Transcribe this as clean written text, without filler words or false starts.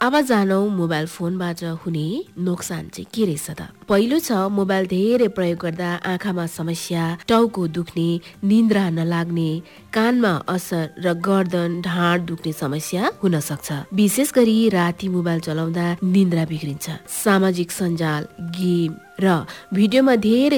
अब जानौ मोबाइल फोनबाट हुने नोक्सान चाहिँ के रहेछ त। पहिलो छ मोबाइल धेरै प्रयोग गर्दा आँखामा समस्या, टाउको दुख्ने, निन्द्रा नलाग्ने, कानमा असर र गर्दन ढाड दुख्ने समस्या हुन सक्छ। विशेष गरी राति मोबाइल चलाउँदा निन्द्रा बिग्रिन्छ। सामाजिक सञ्जाल, गेम र भिडियोमा धेरै